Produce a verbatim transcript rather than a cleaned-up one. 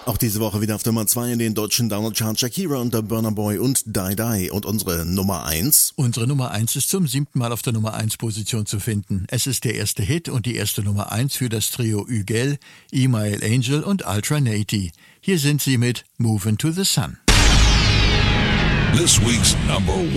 Auch diese Woche wieder auf Nummer zwei in den deutschen Download-Charts Shakira und der Burna Boy und Die Die. Und unsere Nummer eins? Unsere Nummer eins ist zum siebten Mal auf der Nummer eins Position zu finden. Es ist der erste Hit und die erste Nummer eins für das Trio Ügel, Email Angel und Ultra Naty. Hier sind sie mit Movin' to the Sun. This week's number